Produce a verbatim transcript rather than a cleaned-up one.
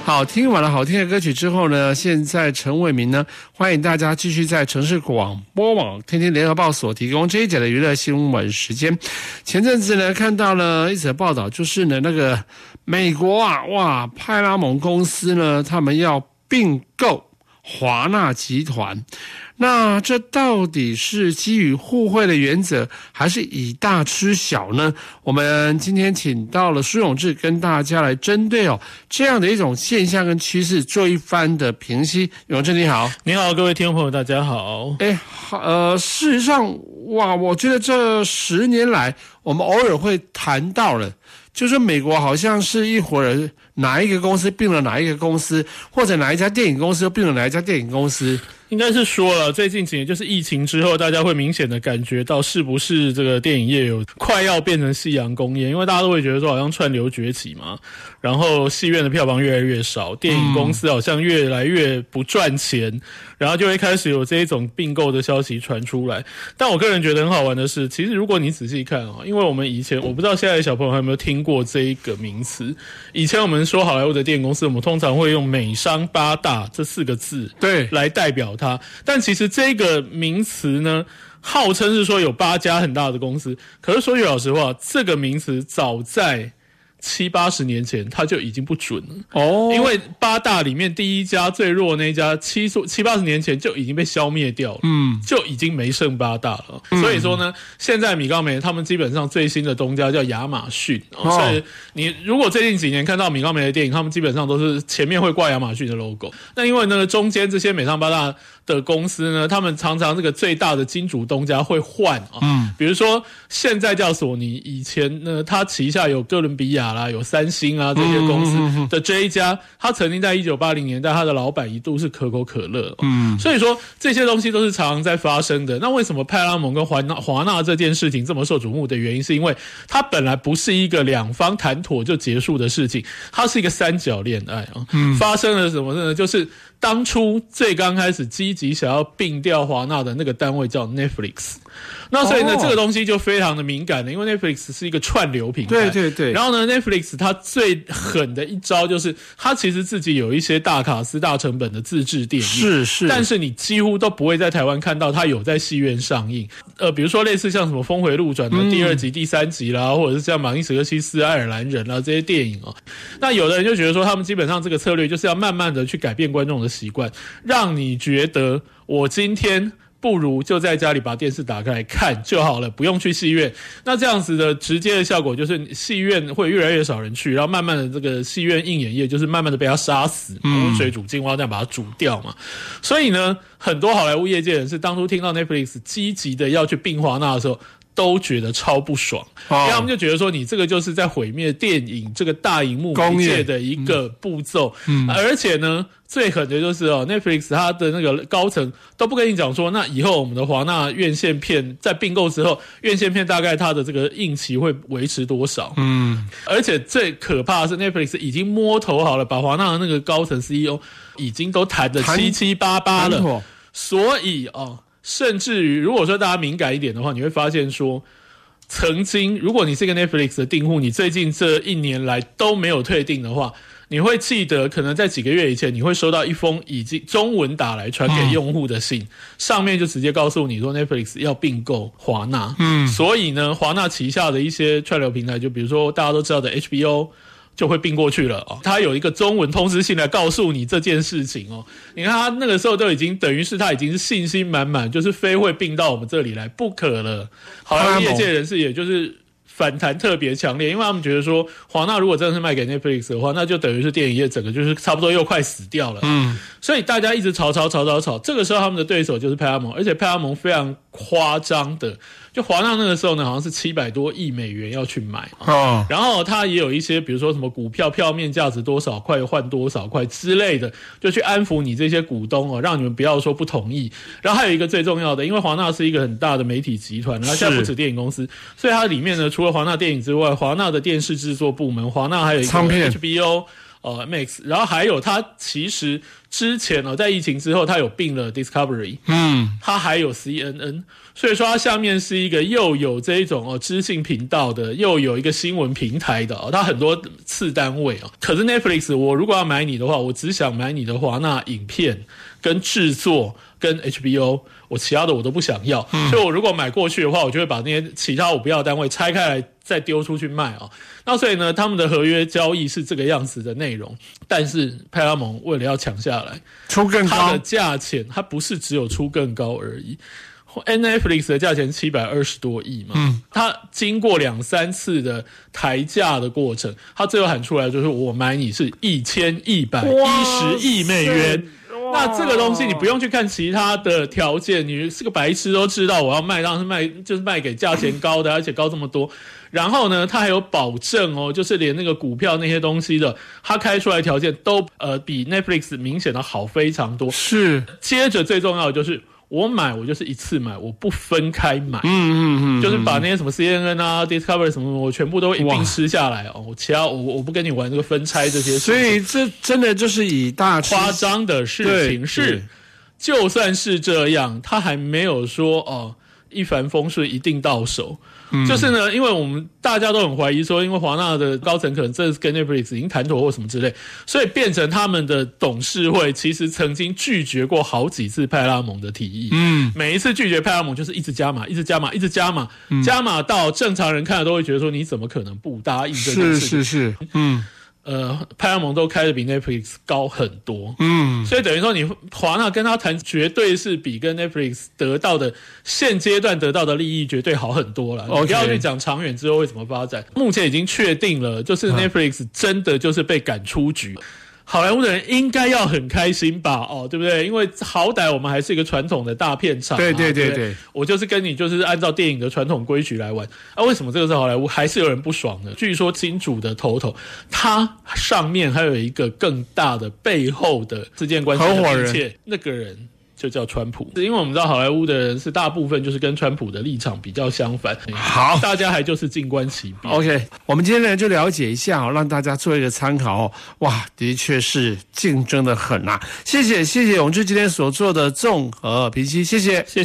好，听完了好听的歌曲之后呢，现在陈伟民呢，欢迎大家继续在城市广播网天天联合报所提供这一节的娱乐新闻时间。前阵子呢，看到了一则报道，就是呢那个美国啊，哇，派拉蒙公司呢，他们要并购华纳集团。那这到底是基于互惠的原则，还是以大吃小呢？我们今天请到了苏永志，跟大家来针对哦这样的一种现象跟趋势做一番的评析。永志你好。 你好，各位听众朋友大家好。 哎，呃，事实上，哇，我觉得这十年来，我们偶尔会谈到了，就是美国好像是一会儿哪一个公司并了哪一个公司，或者哪一家电影公司又并了哪一家电影公司。 应该是说了，最近几年就是疫情之后，大家会明显的感觉到是不是这个电影业有快要变成夕阳工业，因为大家都会觉得说好像串流崛起嘛，然后戏院的票房越来越少，电影公司好像越来越不赚钱，然后就会开始有这一种并购的消息传出来。但我个人觉得很好玩的是，其实如果你仔细看啊，因为我们以前我不知道现在的小朋友有没有听过这一个名词，以前我们说好莱坞的电影公司，我们通常会用美商八大这四个字对来代表它，但其实这个名词呢，号称是说有八家很大的公司，可是说句老实话，这个名词早在七八十年前它就已经不准了哦，因为八大里面第一家最弱的那一家七七八十年前就已经被消灭掉了，嗯，就已经没剩八大了。嗯、所以说呢，现在米高梅他们基本上最新的东家叫亚马逊，哦、所以你如果最近几年看到米高梅的电影，他们基本上都是前面会挂亚马逊的 logo。那因为呢，中间这些美商八大的公司呢，他们常常这个最大的金主东家会换啊，嗯，比如说现在叫索尼，以前呢，它旗下有哥伦比亚啦，有三星啊这些公司的这一家，他曾经在一九八零年代，他的老板一度是可口可乐，嗯，所以说这些东西都是常常在发生的。那为什么派拉蒙跟华纳华纳这件事情这么受瞩目的原因，是因为它本来不是一个两方谈妥就结束的事情，它是一个三角恋爱啊，嗯，发生了什么呢？就是当初最刚开始积极想要并掉华纳的那个单位叫 Netflix， 那所以呢、哦、这个东西就非常的敏感的，因为 Netflix 是一个串流平台，对对对。然后呢 Netflix 它最狠的一招就是它其实自己有一些大卡司大成本的自制电影，是是，但是你几乎都不会在台湾看到它有在戏院上映。呃，比如说类似像什么峰回路转的第二集、嗯、第三集啦，或者是像马丁史科西斯、爱尔兰人啦这些电影哦，那有的人就觉得说他们基本上这个策略就是要慢慢的去改变观众的习惯，让你觉得我今天不如就在家里把电视打开来看就好了，不用去戏院。那这样子的直接的效果就是戏院会越来越少人去，然后慢慢的这个戏院映演业就是慢慢的被它杀死，温水煮青蛙这样把它煮掉嘛。所以呢，很多好莱坞业界人士当初听到 Netflix 积极的要去并华纳的时候，都觉得超不爽，因为他们就觉得说你这个就是在毁灭电影这个大荧幕媒介的一个步骤，嗯，而且呢最狠的就是哦 Netflix 它的那个高层都不跟你讲说，那以后我们的华纳院线片在并购之后，院线片大概它的这个映期会维持多少，嗯，而且最可怕的是 Netflix 已经摸头好了，把华纳的那个高层 C E O 已经都谈得七七八八了，所以哦甚至于如果说大家敏感一点的话，你会发现说曾经如果你是一个 Netflix 的订户，你最近这一年来都没有退订的话，你会记得可能在几个月以前你会收到一封已经中文打来传给用户的信，嗯、上面就直接告诉你说 Netflix 要并购华纳，嗯，所以呢华纳旗下的一些串流平台，就比如说大家都知道的 H B O就会并过去了哦，他有一个中文通知信来告诉你这件事情哦。你看他那个时候都已经等于是他已经是信心满满，就是非会并到我们这里来不可了。好莱坞业界人士也就是反弹特别强烈，因为他们觉得说华纳如果真的是卖给 Netflix 的话，那就等于是电影业整个就是差不多又快死掉了。嗯，所以大家一直吵吵吵吵吵，这个时候他们的对手就是派拉蒙，而且派拉蒙非常夸张的。就华纳那个时候呢，好像是七百多亿美元要去买，哦，然后他也有一些，比如说什么股票票面价值多少块换多少块之类的，就去安抚你这些股东哦，让你们不要说不同意。然后还有一个最重要的，因为华纳是一个很大的媒体集团，它现在不止电影公司，所以它里面呢，除了华纳电影之外，华纳的电视制作部门，华纳还有一个 H B O。呃 ，Max， 然后还有它其实之前哦，在疫情之后，它有并了 Discovery， 嗯， 它还有 C N N， 所以说它下面是一个又有这一种哦知性频道的，又有一个新闻平台的哦，它很多次单位哦。可是 Netflix， 我如果要买你的话，我只想买你的华纳影片跟制作跟 H B O， 我其他的我都不想要。嗯、所以我如果买过去的话，我就会把那些其他我不要的单位拆开来再丢出去卖哦。那所以呢，他们的合约交易是这个样子的内容，但是派拉蒙为了要抢下来， 出更高， 它的价钱它不是只有出更高而已。Netflix 的价钱七百二十多亿嘛，嗯，它经过两三次的抬价的过程，它最后喊出来就是我买你是一千一百一十亿美元。那这个东西你不用去看其他的条件，你是个白痴都知道我要卖，当然是卖就是卖给价钱高的，而且高这么多。然后呢，它还有保证哦，就是连那个股票那些东西的，它开出来的条件都呃比 Netflix 明显的好非常多。 是， 接着最重要的就是我买，我就是一次买，我不分开买， 嗯嗯嗯， 就是把那些什么 C N N 啊、Discovery 什么，我全部都一并吃下来哦。其他我我不跟你玩这个分拆这些事情。 所以这真的就是以大夸张的事情是，就算是这样，他还没有说哦一帆风顺一定到手。嗯、就是呢，因为我们大家都很怀疑说，因为华纳的高层可能这跟 Netflix 已经谈妥或什么之类，所以变成他们的董事会其实曾经拒绝过好几次派拉蒙的提议。嗯，每一次拒绝派拉蒙就是一直加码，一直加码，一直加码，嗯、加码到正常人看了都会觉得说，你怎么可能不答应这件事情？ 是是是，嗯。 呃，派拉蒙都开的比 Netflix 高很多， 嗯， 所以等于说你华纳跟他谈，绝对是比跟 Netflix 得到的现阶段得到的利益绝对好很多了。Okay. 你不要去讲长远之后会怎么发展，目前已经确定了，就是 Netflix 真的就是被赶出局。嗯，好莱坞的人应该要很开心吧？哦，对不对？因为好歹我们还是一个传统的大片场、啊， 对对对对, 对, 对，我就是跟你就是按照电影的传统规矩来玩。啊，为什么这个是好莱坞还是有人不爽呢？据说金主的头头，他上面还有一个更大的背后的之间关系的合伙人， 那个人就叫川普。因为我们知道好莱坞的人是大部分就是跟川普的立场比较相反， 好， 大家还就是静观其变。 OK， 我们今天呢就了解一下哦，让大家做一个参考哦。哇，的确是竞争的很啊！谢谢谢谢永志今天所做的综合评析，谢谢谢谢。